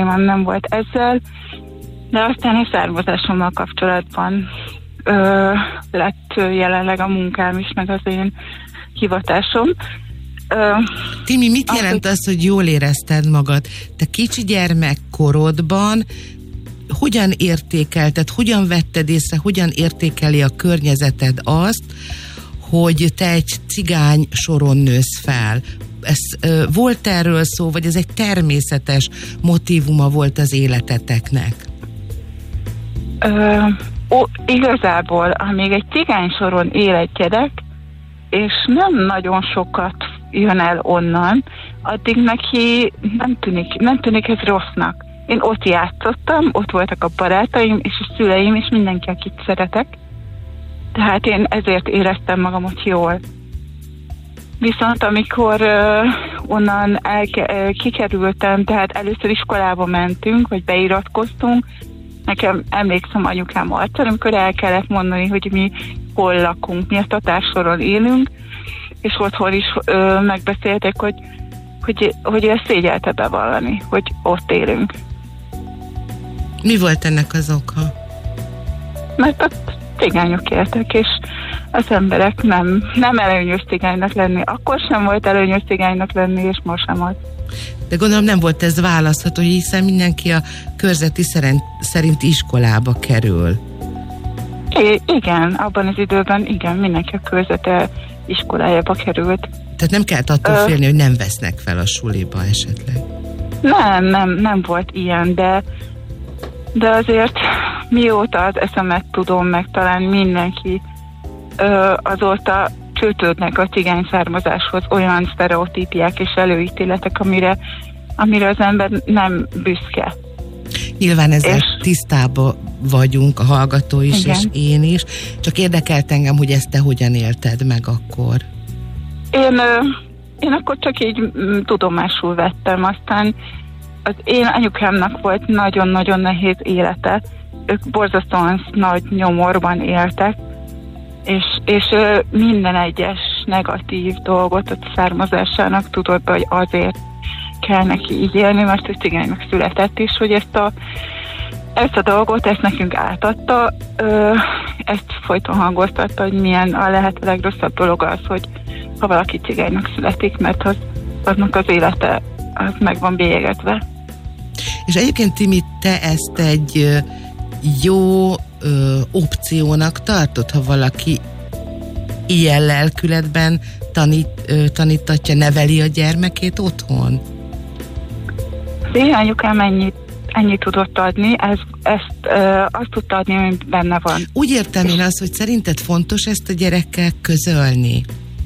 problémám nem volt ezzel, de aztán a származásommal kapcsolatban lett jelenleg a munkám is, meg az én hivatásom. Timi, mit jelent az, hogy jól érezted magad? Te kicsi gyermekkorodban hogyan értékelted, hogyan vetted észre, hogyan értékeli a környezeted azt, hogy te egy cigány soron nősz fel? Volt erről szó, vagy ez egy természetes motívuma volt az életeteknek? Igazából, amíg egy cigány soron él egy gyerek, és nem nagyon sokat jön el onnan, addig neki nem tűnik ez rossznak. Én ott játszottam, ott voltak a barátaim, és a szüleim, és mindenki, akit szeretek. Tehát én ezért éreztem magam ott jól. Viszont amikor onnan kikerültem, tehát először iskolába mentünk, vagy beiratkoztunk, nekem emlékszem anyukám arccal, amikor el kellett mondani, hogy mi hol lakunk, mi a tatársoron élünk, és otthon is megbeszélték, hogy ezt szégyelte bevallani, hogy ott élünk. Mi volt ennek az oka? Mert ott cigányok éltek, és az emberek nem előnyös cigánynak lenni. Akkor sem volt előnyös cigánynak lenni, és most sem az. De gondolom nem volt ez választható, hiszen mindenki a körzeti szerint iskolába kerül. Igen, abban az időben igen, mindenki a körzete iskolájába került. Tehát nem kellett attól félni, hogy nem vesznek fel a suliba esetleg? Nem volt ilyen, de azért mióta az eszemet tudom, meg talán mindenki azóta kötődnek a cigány származáshoz olyan sztereotípiák és előítéletek, amire az ember nem büszke. Nyilván ezzel tisztában vagyunk, a hallgató is, igen. És én is. Csak érdekelt engem, hogy ezt te hogyan élted meg akkor. Én akkor csak így tudomásul vettem, aztán az én anyukámnak volt nagyon-nagyon nehéz élete. Ők borzasztóan nagy nyomorban éltek, és minden egyes negatív dolgot a származásának tudott be, hogy azért kell neki így élni, mert ő cigánynak született, és hogy ezt a dolgot, ezt nekünk átadta, ezt folyton hangoztatta, hogy milyen a lehető legrosszabb dolog az, hogy ha valaki cigánynak születik, mert aznak az élete az meg van bélyegezve. És egyébként, Timi, te ezt egy jó opciónak tartod, ha valaki ilyen lelkületben tanítatja, neveli a gyermekét otthon? Én anyukám ennyit tudott adni, azt tudta adni, ami benne van. Úgy értem én azt, hogy szerinted fontos ezt a gyerekkel közölni?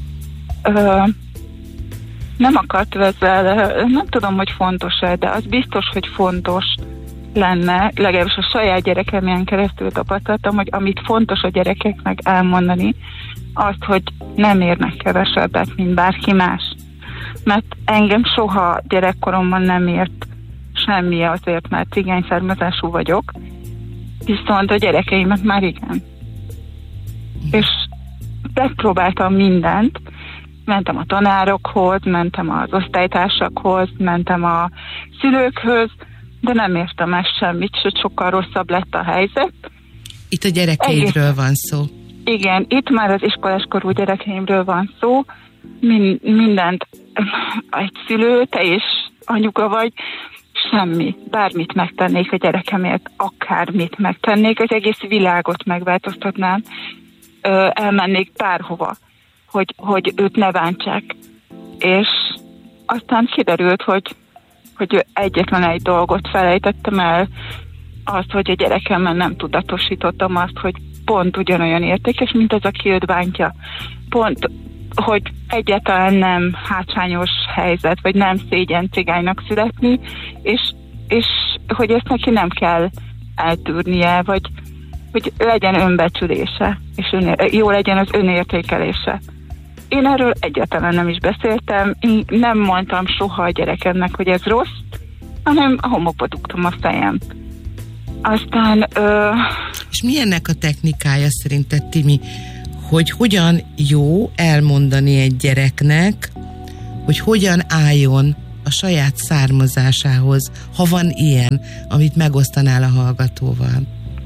Nem akart ezzel, nem tudom, hogy fontos-e, de az biztos, hogy fontos lenne, legalábbis a saját gyerekemén keresztül tapasztaltam, hogy amit fontos a gyerekeknek elmondani, azt, hogy nem érnek kevesebbet, mint bárki más. Mert engem soha gyerekkoromban nem ért semmi azért, mert cigány származású vagyok, viszont a gyerekeimet már igen. És megpróbáltam mindent, mentem a tanárokhoz, mentem az osztálytársakhoz, mentem a szülőkhöz, de nem értem ezt semmit, sőt sokkal rosszabb lett a helyzet. Itt a gyerekeidről van szó. Igen, itt már az iskoláskorú gyerekeimről van szó. Mindent egy szülő, te és anyuka vagy, semmi. Bármit megtennék a gyerekemért, akármit megtennék, az egész világot megváltoztatnám. Elmennék bárhova, hogy őt ne bántsák. És aztán kiderült, hogy egyetlen egy dolgot felejtettem el, azt, hogy a gyerekemmel nem tudatosítottam azt, hogy pont ugyanolyan értékes, mint az, aki őt bántja. Pont, hogy egyáltalán nem hátrányos helyzet, vagy nem szégyen cigánynak születni, és hogy ezt neki nem kell eltűrnie, vagy hogy legyen önbecsülése, és jó legyen az önértékelése. Én erről egyáltalán nem is beszéltem, én nem mondtam soha a gyerekemnek, hogy ez rossz, hanem a homokba dugtam a fejem. Aztán... És mi ennek a technikája szerinted, Timi, hogy hogyan jó elmondani egy gyereknek, hogy hogyan álljon a a saját származásához, ha van ilyen, amit megosztanál a hallgatóval?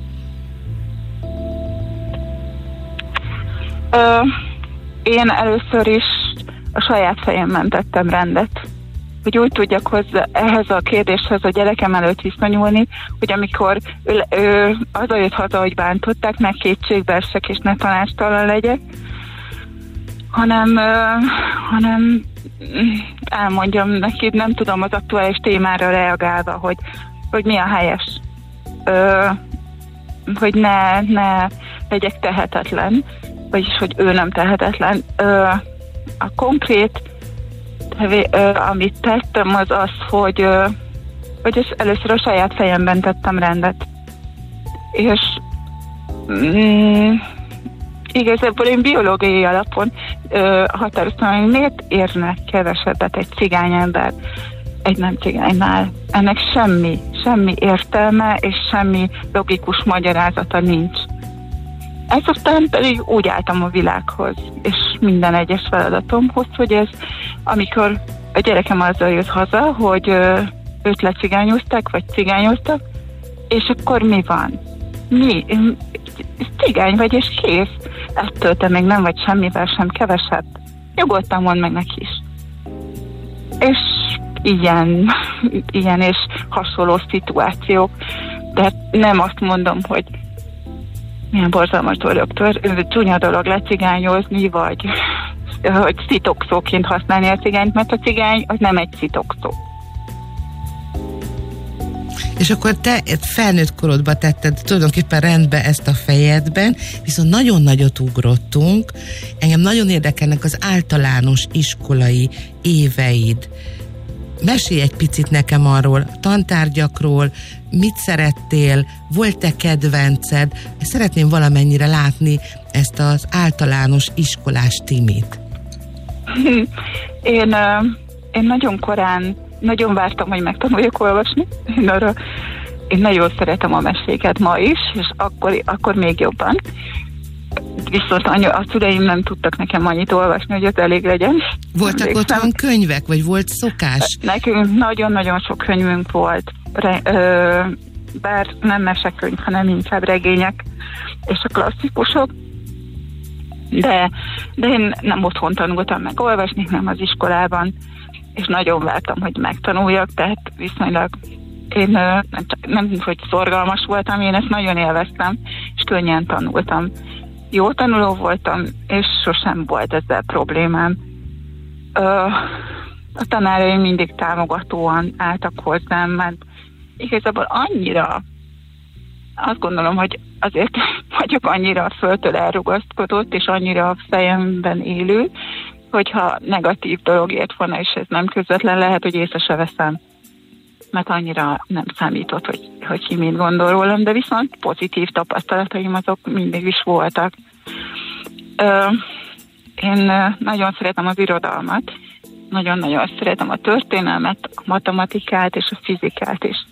Én először is a saját fejemben tettem rendet, hogy úgy tudjak hozzá ehhez a kérdéshez a gyerekem előtt viszonyulni, hogy amikor ő jött haza, hogy bántották, ne kétségbe essek és ne tanácstalan legyek, hanem elmondjam neki, nem tudom, az aktuális témára reagálva, hogy mi a helyes. Hogy ne legyek tehetetlen, vagyis, hogy ő nem tehetetlen. A konkrét, amit tettem, az az, hogy először a saját fejemben tettem rendet. És igazából én biológiai alapon határoztam, hogy miért érne kevesebbet egy cigány ember egy nem cigánynál. Ennek semmi értelme és semmi logikus magyarázata nincs. Ezután pedig úgy álltam a világhoz, és minden egyes feladatomhoz, hogy ez, amikor a gyerekem azzal jött haza, hogy őt lecigányozták, vagy cigányoztak, és akkor mi van? Mi? Cigány vagy, és kész. Ettől te még nem vagy semmivel sem kevesebb. Nyugodtan mondd meg neki is. És ilyen és hasonló szituációk. De nem azt mondom, hogy milyen borzalmas dolog, csúnya dolog lecigányozni, vagy hogy szitokszóként használni a cigányt, mert a cigány az nem egy szitokszó. És akkor te felnőtt korodba tetted tulajdonképpen rendbe ezt a fejedben, viszont nagyon nagyot ugrottunk. Engem nagyon érdekelnek az általános iskolai éveid. Mesélj egy picit nekem arról, a tantárgyakról, mit szerettél, volt-e kedvenced? Szeretném valamennyire látni ezt az általános iskolás Timit. Én nagyon korán, nagyon vártam, hogy megtanuljak olvasni. Én nagyon szeretem a meséket ma is, és akkor még jobban. Viszont a szüleim nem tudtak nekem annyit olvasni, hogy az elég legyen. Voltak otthon könyvek, vagy volt szokás? Nekünk nagyon-nagyon sok könyvünk volt. Bár nem mesekönyv, hanem inkább regények és a klasszikusok. De én nem otthon tanultam meg olvasni, nem az iskolában, és nagyon vártam, hogy megtanuljak, tehát viszonylag én nem hogy szorgalmas voltam, én ezt nagyon élveztem, és könnyen tanultam. Jó tanuló voltam, és sosem volt ezzel problémám. A tanáraim mindig támogatóan álltak hozzám, mert igazából annyira azt gondolom, hogy azért vagyok annyira földtől elrugaszkodott, és annyira a fejemben élő, hogyha negatív dolog ért volna, és ez nem közvetlen, lehet, hogy észre se veszem, mert annyira nem számított, hogy ki mit gondol rólam, de viszont pozitív tapasztalataim azok mindig is voltak. Én nagyon szeretem az irodalmat, nagyon-nagyon szeretem a történelmet, a matematikát és a fizikát is.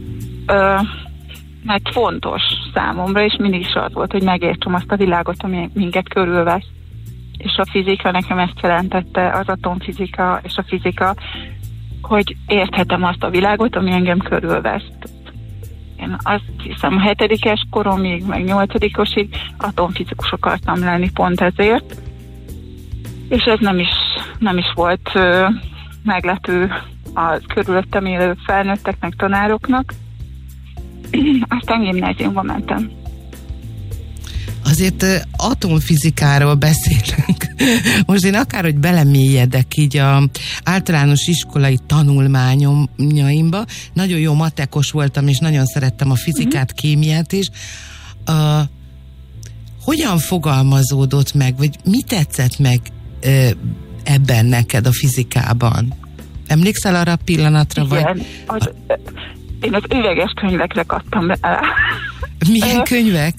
Mert fontos számomra, és mindig is az volt, hogy megértsem azt a világot, ami minket körülvesz. És a fizika nekem ezt jelentette, az atomfizika és a fizika, hogy érthetem azt a világot, ami engem körülvesz. Én azt hiszem, a 7-es koromig, meg 8-osig atomfizikus akartam lenni pont ezért, és ez nem is volt meglepő a körülöttem élő felnőtteknek, tanároknak. Aztán gimnáziumba mentem. Azért atomfizikáról beszélünk. Most én akárhogy belemélyedek így a általános iskolai tanulmányaimba, nagyon jó matekos voltam, és nagyon szerettem a fizikát, kémiát is. Hogyan fogalmazódott meg, vagy mi tetszett meg ebben neked a fizikában? Emlékszel arra a pillanatra? Igen, én az üveges könyvekre kaptam bele. Milyen könyvek?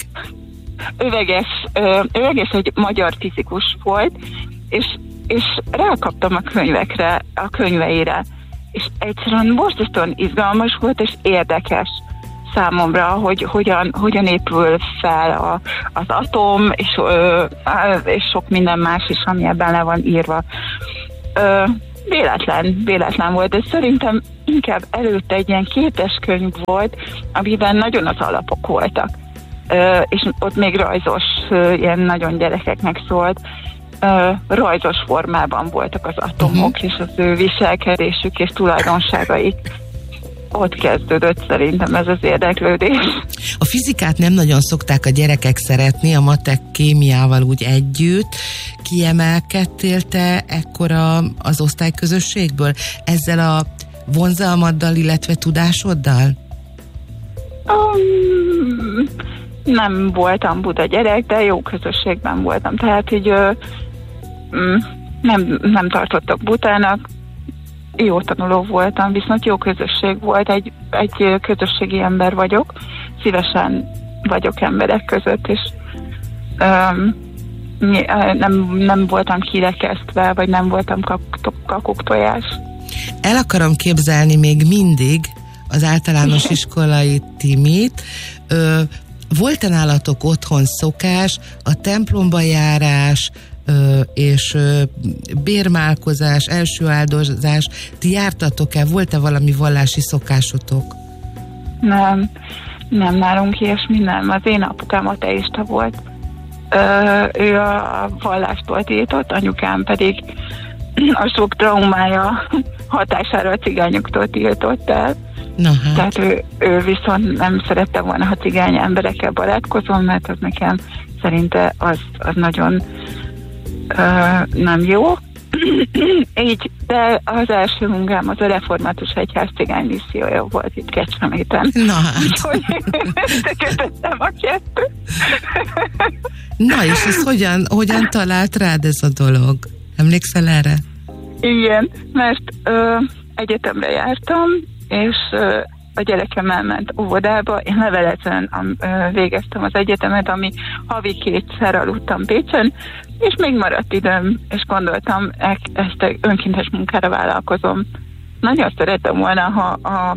Üveges egy magyar fizikus volt, és rákaptam a könyveire, és egyszerűen borzasztóan izgalmas volt, és érdekes számomra, hogy hogyan épül fel az atom, és sok minden más is, ami ebben le van írva. véletlen volt, de szerintem inkább előtte egy ilyen könyv volt, amiben nagyon az alapok voltak. És ott még rajzos, ilyen nagyon gyerekeknek szólt, rajzos formában voltak az atomok, és az ő viselkedésük és tulajdonságaik. Ott kezdődött szerintem ez az érdeklődés. A fizikát nem nagyon szokták a gyerekek szeretni, a matek kémiával úgy együtt. Kiemelkedtél te ekkora az osztályközösségből ezzel a vonzalmaddal, illetve tudásoddal? Nem voltam buta gyerek, de jó közösségben voltam. Tehát így nem tartottak butának, jó tanuló voltam, viszont jó közösség volt, egy közösségi ember vagyok, szívesen vagyok emberek között, és nem voltam kirekesztve, vagy nem voltam kakuktojás. El akarom képzelni még mindig az általános iskolai Timit. Volt-e nálatok otthon szokás, a templomba járás, és bérmálkozás, első áldozás? Ti jártatok-e? Volt-e valami vallási szokásotok? Nem nálunk ilyesmi nem. Az én apukám ateista volt. Ő a vallástól tiltott, anyukám pedig a sok traumája hatására a cigányoktól tiltott el. Tehát ő viszont nem szerette volna, ha cigány emberekkel barátkozom, mert az nekem szerinte az nagyon nem jó. Így, de az első munkám az a Református Egyház cigány missziója volt itt Kecskeméten. Na hát. Úgyhogy összekötöttem a kettőt. Na és ez hogyan talált rád ez a dolog? Emlékszel erre? Igen, mert egyetemre jártam, és a gyerekem elment óvodába, én levelezően végeztem az egyetemet, ami havi 2-szer aludtam Pécsen, és még maradt időm, és gondoltam, ezt önkéntes munkára vállalkozom. Nagyon szerettem volna, ha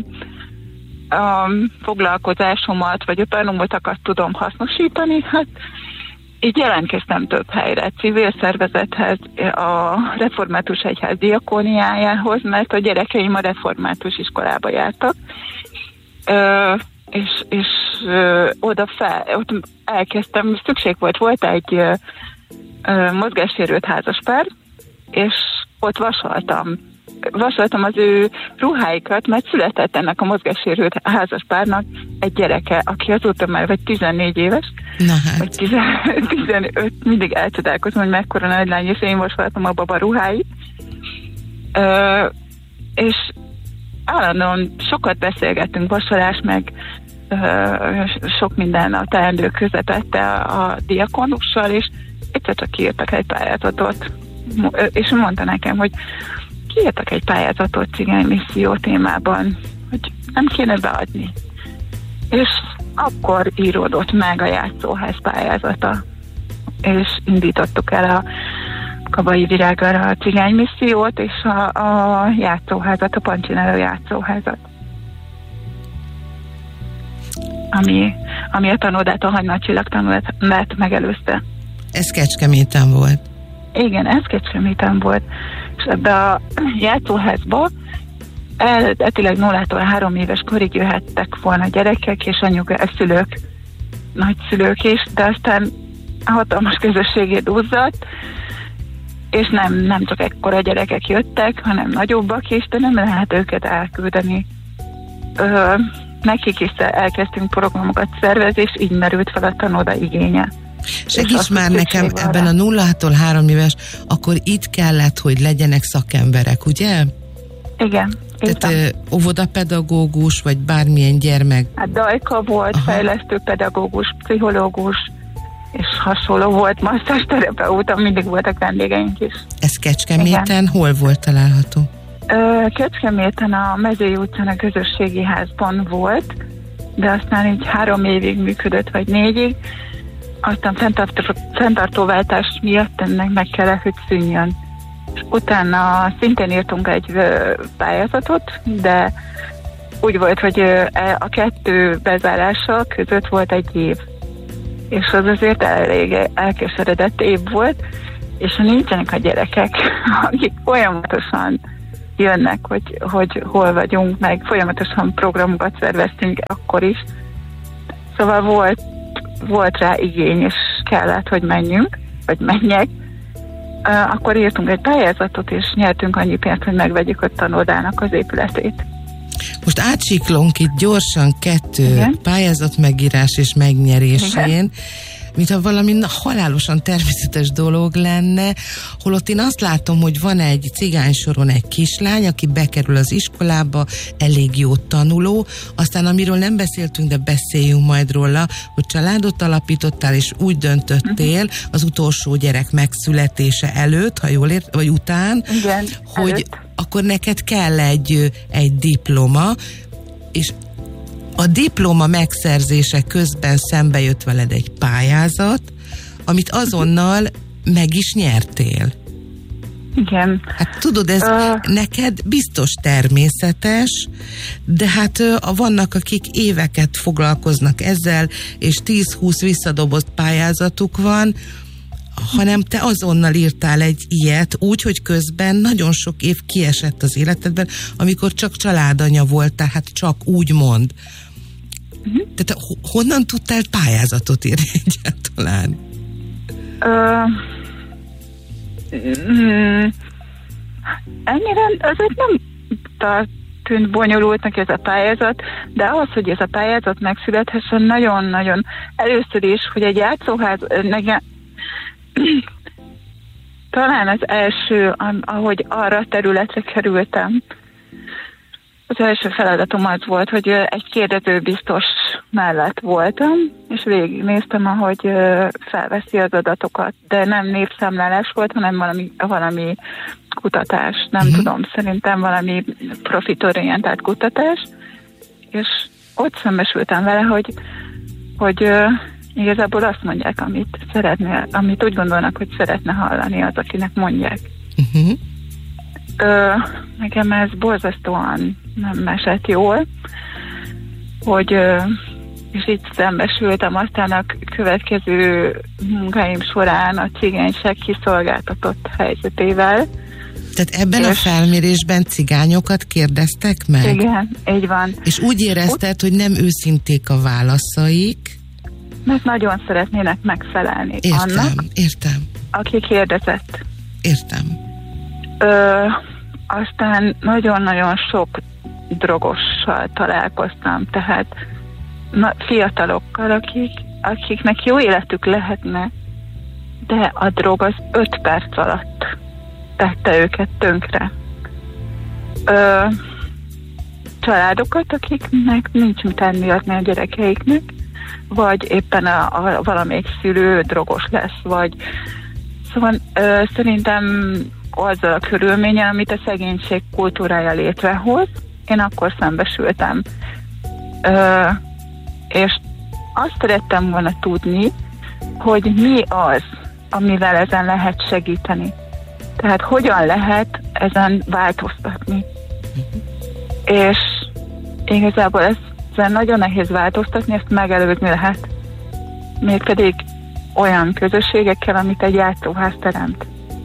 a foglalkozásomat, vagy a tanulmányokat tudom hasznosítani, hát így jelentkeztem több helyre, civil szervezethez, a Református Egyház diakóniájához, mert a gyerekeim a református iskolába jártak, és ott elkezdtem, szükség volt egy mozgássérült házaspár, és ott vasaltam az ő ruháikat, mert született ennek a mozgássérült házaspárnak egy gyereke, aki azóta már vagy 14 éves, vagy 15, mindig elcsodálkozom, hogy mekkora nagy lány, és én vasaltam a baba ruháit. És állandóan sokat beszélgettünk, vasalás, meg sok minden a teendő közepette a diakonussal, és egyszer csak kiírtak egy pályázatot, és mondta nekem, hogy kiírtak egy pályázatot cigány misszió témában, hogy nem kéne beadni. És akkor íródott meg a játszóház pályázata, és indítottuk el a Kabai Virággal a cigány missziót, és a játszóházat, a Pancsináló játszóházat. Ami a tanodát, a Hagynagcsillag tanodát megelőzte. Ez Kecskeméten volt? Igen, ez Kecskeméten volt. És ebbe a játszóházba eredetileg 0-tól 3 éves korig jöhettek volna gyerekek, és szülők, nagyszülők is, de aztán hatalmas közösségé duzzadt, és nem csak ekkora gyerekek jöttek, hanem nagyobbak is, de nem lehet őket elküldeni. Nekik is elkezdtünk programokat szervezni, és így merült fel a tanoda igénye. Segíts már nekem ebben a 0-tól 3 éves, akkor itt kellett, hogy legyenek szakemberek, ugye? Igen. Tehát óvodapedagógus, vagy bármilyen gyermek. Hát Dajka volt, fejlesztő pedagógus, pszichológus, és hasonló volt, masszázsterapeuta, mindig voltak vendégeink is. Ez Kecskeméten igen. Hol volt található? Kecskeméten a Mezői utcán a közösségi házban volt, de aztán így 3 évig működött, vagy 4-ig, aztán fenntartóváltás miatt ennek meg kellett, hogy szűnjön. És utána szintén írtunk egy pályázatot, de úgy volt, hogy a 2 bezárása között volt 1 év. És az azért elég elkeseredett év volt, és ha nincsenek a gyerekek, akik folyamatosan jönnek, hogy hol vagyunk, meg folyamatosan programokat szerveztünk akkor is. Szóval volt rá igény, és kellett, hogy menjünk, vagy menjek. Akkor írtunk egy pályázatot, és nyertünk annyi pénzt, hogy megvegyük a tanórának az épületét. Most átsiklunk itt gyorsan 2 Igen. pályázat megírás és megnyerésén, Igen. mintha valami halálosan természetes dolog lenne, holott én azt látom, hogy van egy cigánysoron egy kislány, aki bekerül az iskolába, elég jó tanuló, aztán amiről nem beszéltünk, de beszéljünk majd róla, hogy családot alapítottál, és úgy döntöttél az utolsó gyerek megszületése előtt, ha jól ért, vagy után, Igen, hogy előtt. akkor neked kell egy diploma, és a diploma megszerzése közben szembe jött veled egy pályázat, amit azonnal meg is nyertél. Igen. Hát tudod, ez neked biztos természetes, de hát vannak, akik éveket foglalkoznak ezzel, és 10-20 visszadobott pályázatuk van, hanem te azonnal írtál egy ilyet, úgy, hogy közben nagyon sok év kiesett az életedben, amikor csak családanya voltál, hát csak úgy mond. Tehát honnan tudtál pályázatot írni egyáltalán? Ennyire azért nem tűnt bonyolultnak ez a pályázat, de ahhoz, hogy ez a pályázat megszülethessen, nagyon-nagyon először is, hogy egy játszóház, talán az első, ahogy arra a területre kerültem, az első feladatom az volt, hogy egy kérdezőbiztos mellett voltam, és végignéztem, ahogy felveszi az adatokat, de nem népszámlálás volt, hanem valami kutatás, nem tudom, szerintem valami profitorientált kutatás, és ott szembesültem vele, hogy igazából azt mondják, amit szeretne, amit úgy gondolnak, hogy szeretne hallani az, akinek mondják. Nekem ez borzasztóan nem esett jól, hogy és így szembesültem aztán a következő munkáim során a cigányság kiszolgáltatott helyzetével. Tehát ebben a felmérésben cigányokat kérdeztek meg? Igen, így van. És úgy érezted, hogy nem őszinték a válaszaik? Mert nagyon szeretnének megfelelni annak, aki kérdezett. Értem. Aztán nagyon-nagyon sok drogossal találkoztam, tehát fiatalokkal, akiknek jó életük lehetne, de a drog az 5 perc alatt tette őket tönkre. Családokat, akiknek nincs mit tenni adni a gyerekeiknek, vagy éppen valamelyik szülő drogos lesz, vagy szóval szerintem azzal a körülménnyel, amit a szegénység kultúrája létrehoz, én akkor szembesültem. És azt szerettem volna tudni, hogy mi az, amivel ezen lehet segíteni. Tehát hogyan lehet ezen változtatni. És igazából ezen nagyon nehéz változtatni, ezt megelőzni lehet. Mégpedig olyan közösségekkel, amit egy játszóház teremt.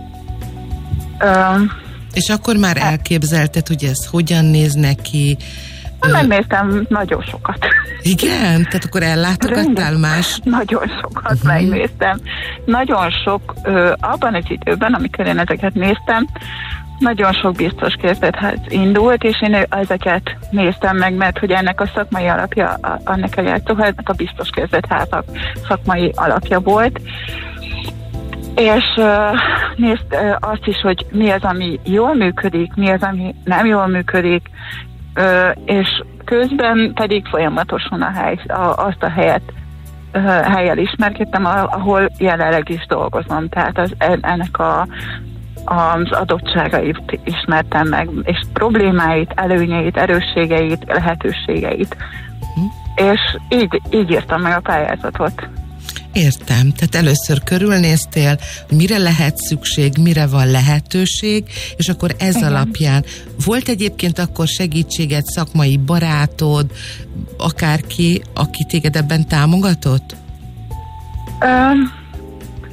És akkor már elképzelted, hogy ez hogyan néz neki? Megnéztem nagyon sokat. Igen? Tehát akkor ellátogattál más? Nagyon sokat megnéztem. Nagyon sok, abban az időben, amikor én ezeket néztem, nagyon sok biztos kezdetház indult, és én ezeket néztem meg, mert hogy ennek a szakmai alapja, ennek a játszóháznak a biztos kezdetházak szakmai alapja volt. És nézd azt is, hogy mi az, ami jól működik, mi az, ami nem jól működik, és közben pedig folyamatosan azt a hellyel ismerkedtem, ahol jelenleg is dolgozom. Tehát ennek az adottságait ismertem meg, és problémáit, előnyeit, erősségeit, lehetőségeit. És így írtam meg a pályázatot. Értem. Tehát először körülnéztél, mire lehet szükség, mire van lehetőség, és akkor ez alapján. Volt egyébként akkor segítséged, szakmai barátod, akárki, aki téged ebben támogatott?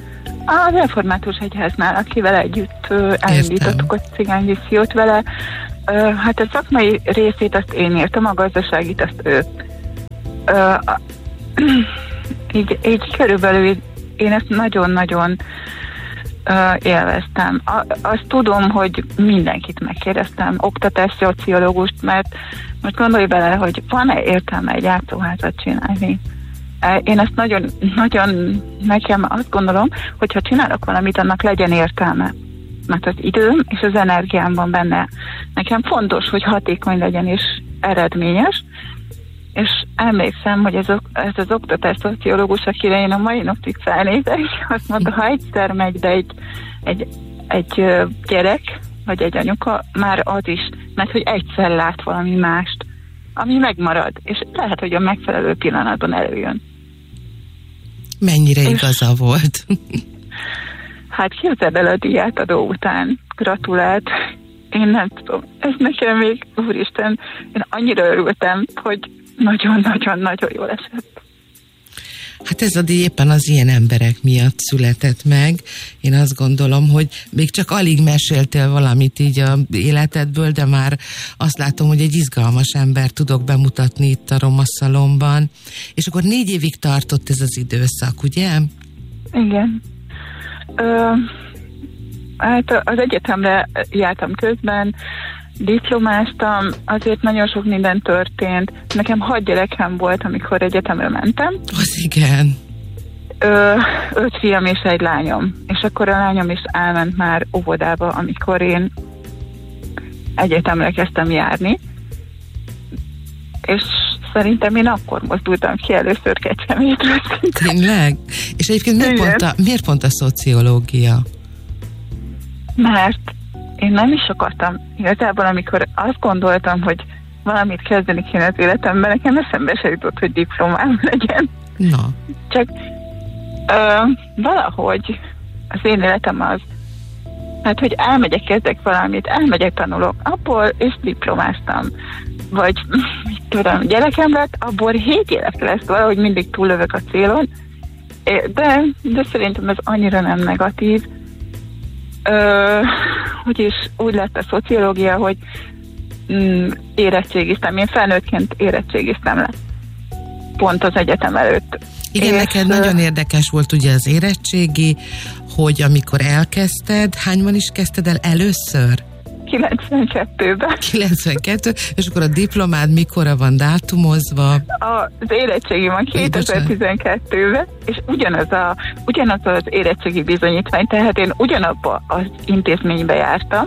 A Református Egyháznál, akivel együtt elindítottuk a cigányvisziót, vele Hát a szakmai részét azt én írtam, a gazdaságit azt ő. Így körülbelül én ezt nagyon-nagyon élveztem. Azt tudom, hogy mindenkit megkérdeztem, oktatás, szociológust, mert most gondolj bele, hogy van-e értelme egy játszóházat csinálni. Én ezt nagyon nekem azt gondolom, hogy ha csinálok valamit, annak legyen értelme. Mert az időm és az energiám van benne. Nekem fontos, hogy hatékony legyen és eredményes, és emlékszem, hogy ez az oktatás szociológus, akire én a mai napig felnézek, azt mondta, ha egyszer megy be egy gyerek, vagy egy anyuka, már az is, mert hogy egyszer lát valami mást, ami megmarad, és lehet, hogy a megfelelő pillanatban előjön. Mennyire igaza volt? Hát képzeld el a díjátadó után. Gratulált. Én nem tudom. Ez nekem még, úristen, én annyira örültem, hogy nagyon-nagyon-nagyon jól esett. Hát ez a díj éppen az ilyen emberek miatt született meg. Én azt gondolom, hogy még csak alig meséltél valamit így a életedből, de már azt látom, hogy egy izgalmas ember tudok bemutatni itt a Roma Szalonban. És akkor 4 évig tartott ez az időszak, ugye? Igen. Hát az egyetemre jártam közben, diplomáztam, azért nagyon sok minden történt. Nekem 6 gyerekem volt, amikor egyetemre mentem. Az igen. 5 fiam és 1 lányom. És akkor a lányom is elment már óvodába, amikor én egyetemre kezdtem járni. És szerintem én akkor mozdultam ki először Kecskemétről. Tényleg? És egyébként miért pont a szociológia? Mert én nem is akartam. Igazából, amikor azt gondoltam, hogy valamit kezdeni kéne az életemben, nekem eszembe se jutott, hogy diplomám legyen. Na. Csak valahogy az én életem az, hát, hogy elmegyek, kezdek valamit, elmegyek, tanulok, abból és diplomáztam. Vagy, mit tudom, gyerekem lett, abból 7 élet lesz, valahogy mindig túllövök a célon, de szerintem ez annyira nem negatív. Úgyis úgy lett a szociológia, hogy érettségiztem. Én felnőttként érettségiztem le. Pont az egyetem előtt. Igen, neked nagyon érdekes volt ugye az érettségi, hogy amikor elkezdted, hányban is kezdted el először? 92-ben. 92, és akkor a diplomád mikorra van dátumozva? Az érettségi van 2012-ben, és ugyanaz az érettségi bizonyítvány, tehát én ugyanabba az intézménybe jártam.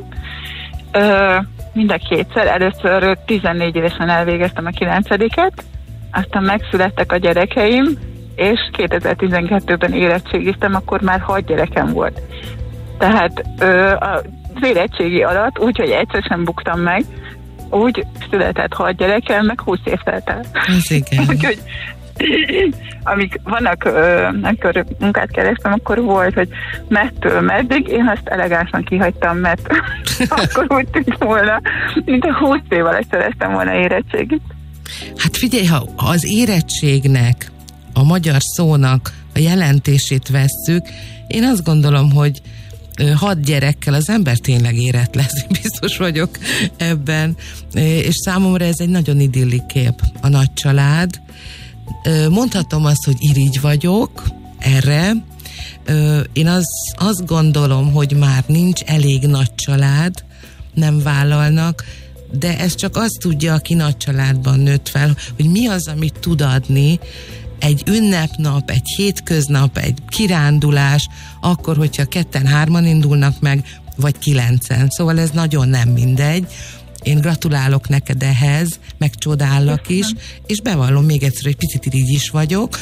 Mind a kétszer, először 14 évesen elvégeztem a 9-et, aztán megszülettek a gyerekeim, és 2012-ben érettségiztem, akkor már 6 gyerekem volt. Tehát az érettségi alatt, úgyhogy egyszer sem buktam meg, úgy született 6 gyerekem, meg 20 év telt el. Ez igen. Úgyhogy amik vannak, amikor munkát kerestem, akkor volt, hogy mettől meddig, én azt elegánsan kihagytam, mert akkor úgy tűnt volna, mint a 20 év alatt szereztem volna érettségit. Hát figyelj, ha az érettségnek, a magyar szónak a jelentését vesszük, én azt gondolom, hogy 6 gyerekkel az ember tényleg érett lesz, biztos vagyok ebben, és számomra ez egy nagyon idilli kép, a nagy család. Mondhatom azt, hogy irigy vagyok erre. Én azt gondolom, hogy már nincs elég nagy család, nem vállalnak, de ez csak azt tudja, aki nagy családban nőtt fel, hogy mi az, amit tud adni egy ünnepnap, egy hétköznap, egy kirándulás, akkor, hogyha 2-3 indulnak meg, vagy 9-en. Szóval ez nagyon nem mindegy. Én gratulálok neked ehhez, meg csodállak is, és bevallom még egyszer, hogy picit így is vagyok.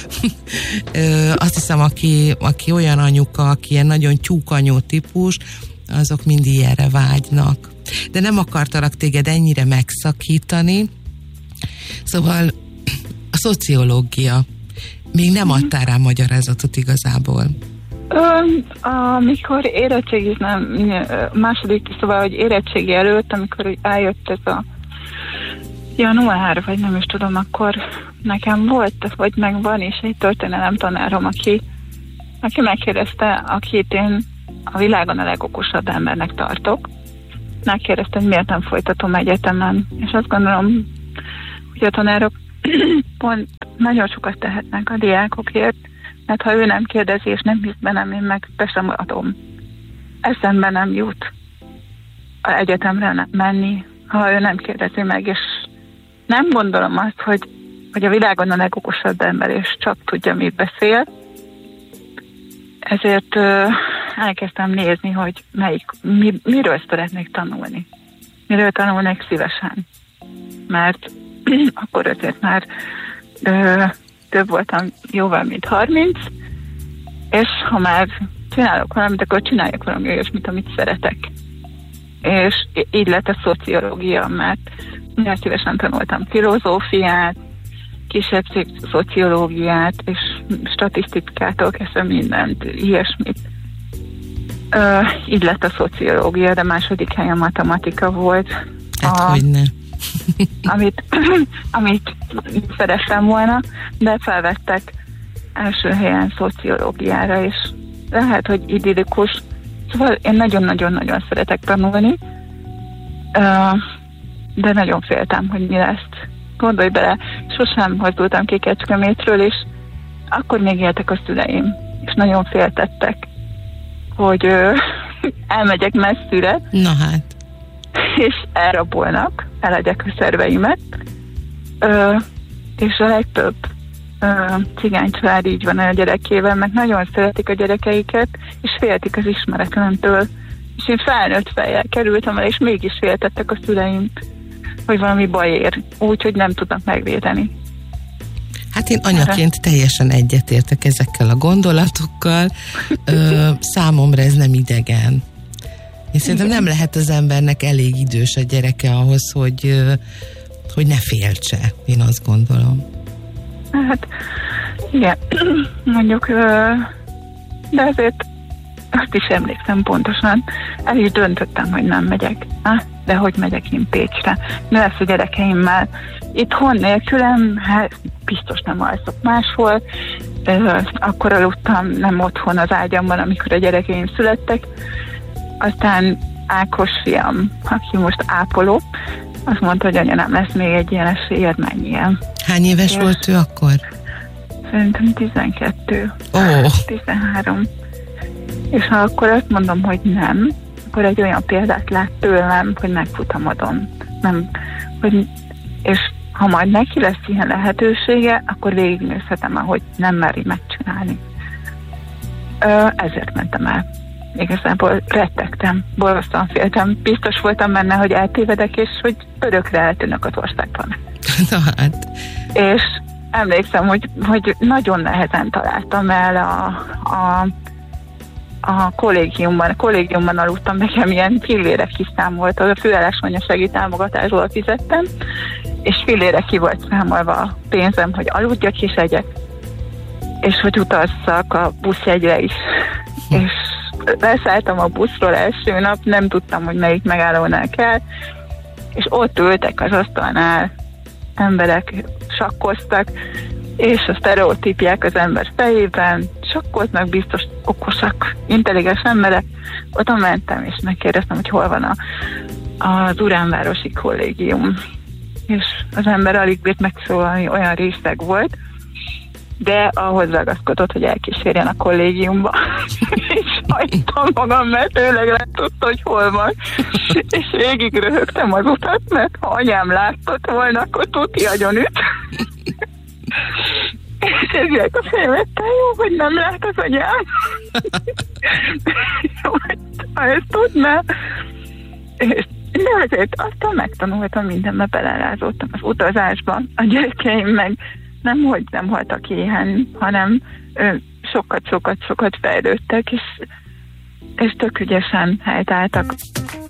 Azt hiszem, aki olyan anyuka, aki ilyen nagyon tyúkanyó típus, azok mind ilyenre vágynak. De nem akartalak téged ennyire megszakítani. Szóval a szociológia. Még nem adtál rá magyarázatot igazából. Amikor érettségiztem, második, szóval, hogy érettségi előtt, amikor eljött ez a január, vagy nem is tudom, akkor nekem volt, vagy megvan is egy történelem tanárom, aki megkérdezte, akit én a világon a legokosabb embernek tartok, megkérdezte, hogy miért nem folytatom egyetemen. És azt gondolom, hogy a tanárok pont nagyon sokat tehetnek a diákokért, mert ha ő nem kérdezi, és nem hisz bennem, én meg be sem adom. Eszembe nem jut az egyetemre menni, ha ő nem kérdezi meg, és nem gondolom azt, hogy a világon a legokosabb ember, és csak tudja, mit beszél. Ezért elkezdtem nézni, hogy miről szeretnék tanulni. Miről tanulnék szívesen. Mert akkor azért már több voltam jóval, mint 30, és ha már csinálok valamit, akkor csináljak valami olyasmit, amit szeretek. És így lett a szociológia, mert nagyon szívesen tanultam filozófiát, kisebb szociológiát, és statisztikától kezdve mindent, ilyesmit. Így lett a szociológia, de második helyen matematika volt. Hát hogyne. amit szerettem volna, de felvettek első helyen szociológiára, és lehet, hogy idillikus. Szóval én nagyon-nagyon-nagyon szeretek tanulni, de nagyon féltem, hogy mi lesz. Gondolj bele, sosem mozdultam ki Kecskemétről, és akkor még éltek a szüleim, és nagyon féltettek, hogy elmegyek messzire. Na hát. És elrabolnak, eladják a szerveimet, és a legtöbb cigánycsalád így van a gyerekével, mert nagyon szeretik a gyerekeiket, és féltik az ismeretlentől. És én felnőtt fejjel kerültem el, és mégis féltettek a szüleim, hogy valami baj ér, úgyhogy nem tudnak megvédeni. Hát én anyaként teljesen egyetértek ezekkel a gondolatokkal. Számomra ez nem idegen. Én szerintem nem lehet az embernek elég idős a gyereke ahhoz, hogy ne féltse, én azt gondolom. Hát, igen, mondjuk, de azért azt is emlékszem pontosan, el is döntöttem, hogy nem megyek. De hogy megyek én Pécsre? Mi lesz a gyerekeimmel? Itthon nélkülem, hát biztos nem alszok máshol. Akkor aludtam nem otthon az ágyamban, amikor a gyerekeim születtek. Aztán Ákos fiam, aki most ápoló, azt mondta, hogy anya, nem lesz még egy ilyen esélyed, menj ilyen. Hány éves volt ő akkor? Szerintem 12. 13. És ha akkor azt mondom, hogy nem, akkor egy olyan példát lát tőlem, hogy megfutamodom. Nem, és ha majd neki lesz ilyen lehetősége, akkor végignézhetem, ahogy nem meri megcsinálni. Ezért mentem el. Igazából rettegtem, borzasztóan féltem. Biztos voltam benne, hogy eltévedek, és hogy örökre eltűnök az országban. Na hát. És emlékszem, hogy nagyon nehezen találtam el a kollégiumban aludtam, nekem ilyen fillére kiszámolt, a főállásonyasági támogatásból fizettem, és fillére ki volt számolva a pénzem, hogy aludjak és egyek, és hogy utazzak a buszjegyre is. És leszálltam a buszról első nap, nem tudtam, hogy melyik megállónál kell, és ott ültek az asztalnál emberek, sakkoztak, és a sztereotípiák az ember fejében, sakkoznak, biztos okosak, intelligens emberek. Oda mentem, és megkérdeztem, hogy hol van az Uránvárosi Kollégium. És az ember alig bírt megszólalni, olyan részeg volt, de ahhoz ragaszkodott, hogy elkísérjen a kollégiumba. És hagytam magam, mert ő legalább tudta, hogy hol van. És végig röhögtem az utat, mert ha anyám látott volna, akkor tuti agyonüt. És ezért a fejemben, jó, hogy nem lát az anyám. Ha ezt tudná. De azért aztán megtanultam mindenbe, belerázódtam az utazásban. A gyerekeim meg nem haltak éhen, hanem sokat fejlődtek, és tök ügyesen helytáltak.